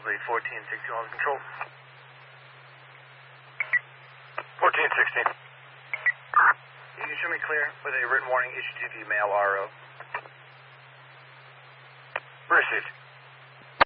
lead 1416 on control. 1416. You can show me clear with a written warning issued to the mail RO. Received.